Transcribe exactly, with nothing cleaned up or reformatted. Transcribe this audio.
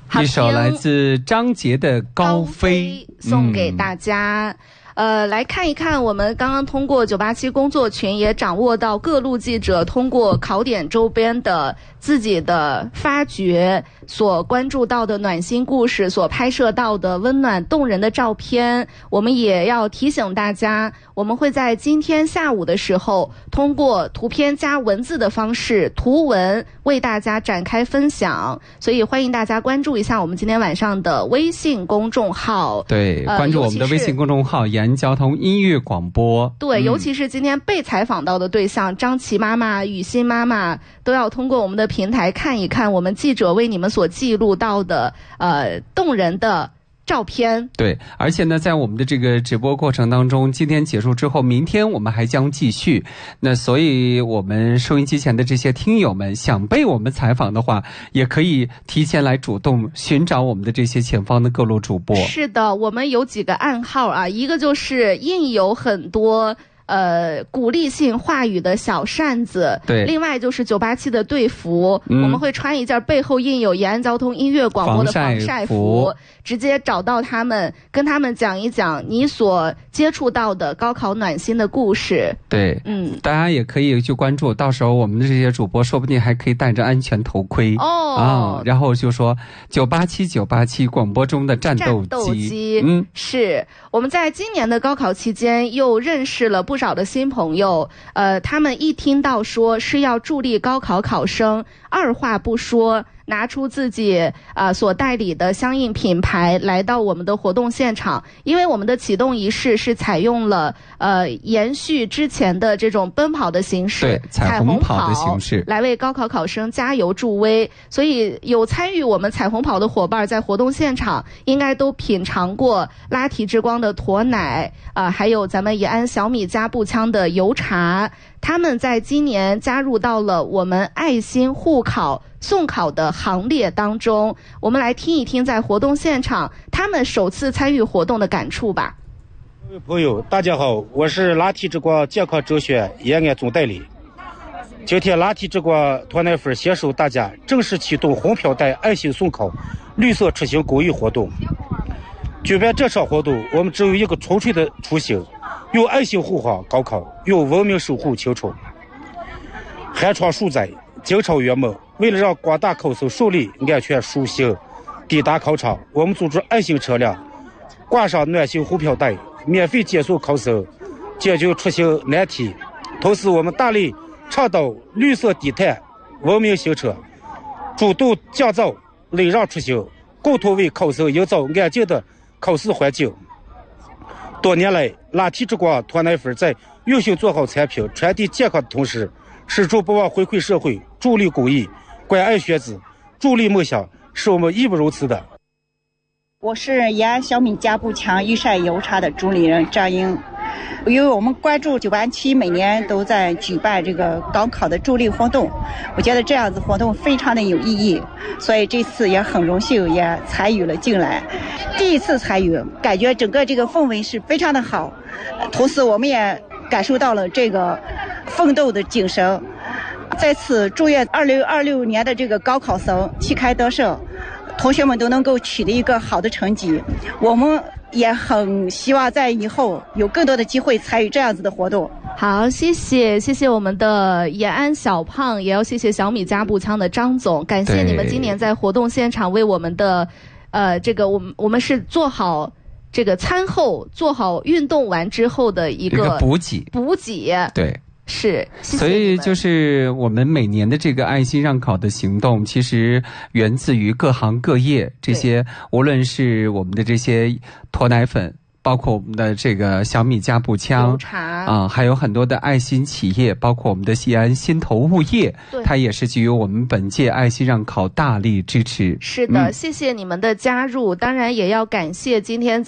一首来自张杰的《高飞》 送给大家。嗯呃，来看一看，我们刚刚通过九八七工作群也掌握到各路记者通过考点周边的自己的发掘，所关注到的暖心故事，所拍摄到的温暖动人的照片。我们也要提醒大家，我们会在今天下午的时候，通过图片加文字的方式，图文为大家展开分享。所以欢迎大家关注一下我们今天晚上的微信公众号。 对，呃、关注我们的微信公众号延安交通音乐广播。 对、 嗯， 尤其是今天被采访到的对象张琪妈妈、雨欣妈妈，都要通过我们的平台看一看我们记者为你们所记录到的呃动人的照片。 对，而且呢，在我们的这个直播过程当中，今天结束之后，明天我们还将继续。那所以我们收音机前的这些听友们，想被我们采访的话，也可以提前来主动寻找我们的这些前方的各路主播。 是的，我们有几个暗号啊，一个就是印有很多呃，鼓励性话语的小扇子， 对， 另外就是九八七的队服、嗯，我们会穿一件背后印有延安交通音乐广播的防晒服，直接找到他们，跟他们讲一讲你所接触到的高考暖心的故事。 对，嗯，大家也可以去关注，到时候我们的这些主播说不定还可以戴着安全头盔哦， 啊，然后就说九八七九八七广播中的战斗机， 战斗机，嗯，是我们在今年的高考期间又认识了不。不少的新朋友，呃，他们一听到说是要助力高考考生，二话不说，拿出自己啊、呃、所代理的相应品牌，来到我们的活动现场。因为我们的启动仪式是采用了呃延续之前的这种奔跑的形式， 对，彩虹跑的形式， 来为高考考生加油助威。所以有参与我们彩虹跑的伙伴，在活动现场应该都品尝过拉提之光的驼奶啊、呃，还有咱们延安小米加步枪的油茶。他们在今年加入到了我们爱心护考送考的行列当中。我们来听一听在活动现场他们首次参与活动的感触吧。 各位朋友大家好，我是拉提之光健康哲学延安总代理。今天拉提之光驼奶粉携手大家正式启动红飘带爱心送考绿色出行公益活动。举办这场活动，我们只有一个纯粹的初心，用爱心护航高考，用文明守护青春。寒窗数载，京城圆梦，为了让广大考生顺利安全舒心抵达考场，我们组织爱心车辆挂上暖心红飘带，免费接送考生解决出行难题。同时我们大力倡导绿色低碳文明行车，主动降噪礼让出行，共同为考生营造安静的考试环境。多年来，拉提之光驼奶粉在用心做好产品，传递健康的同时，始终不忘回馈社会，助力公益，关爱学子，助力梦想，是我们义不容辞的。 我是延安小米加步枪预晒油茶的主理人张英。因为我们关注九八七每年都在举办这个高考的助力活动，我觉得这样子活动非常的有意义，所以这次也很荣幸也参与了进来。第一次参与，感觉整个这个氛围是非常的好，同时我们也感受到了这个奋斗的精神。在此祝愿二零二六年的这个高考生旗开得胜，同学们都能够取得一个好的成绩。我们也很希望在以后有更多的机会参与这样子的活动。 好，谢谢谢谢我们的延安小胖，也要谢谢小米加步枪的张总，感谢你们今年在活动现场为我们的呃这个我们我们是做好这个餐后做好运动完之后的一个, 一个补给补给对。 是，谢谢所以就是我们每年的这个爱心让考的行动，其实源自于各行各业，这些无论是我们的这些驼奶粉，包括我们的这个小米加步枪啊、呃，还有很多的爱心企业，包括我们的西安心头物业，它也是给予我们本届爱心让考大力支持。 是的、嗯、谢谢你们的加入，当然也要感谢今天在